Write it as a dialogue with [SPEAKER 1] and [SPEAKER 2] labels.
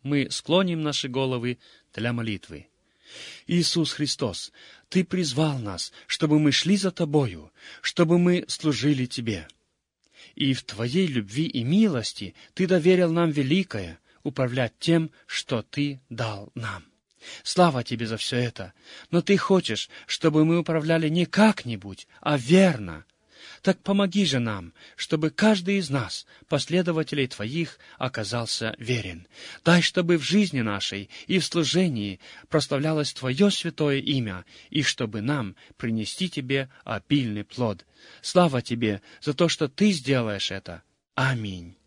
[SPEAKER 1] мы склоним наши головы для молитвы. Иисус Христос, Ты призвал нас, чтобы мы шли за Тобою, чтобы мы служили Тебе. И в Твоей любви и милости Ты доверил нам великое — управлять тем, что Ты дал нам. Слава Тебе за все это! Но Ты хочешь, чтобы мы управляли не как-нибудь, а верно. Так помоги же нам, чтобы каждый из нас, последователей Твоих, оказался верен. Дай, чтобы в жизни нашей и в служении прославлялось Твое святое имя, и чтобы нам принести Тебе обильный плод. Слава Тебе за то, что Ты сделаешь это. Аминь.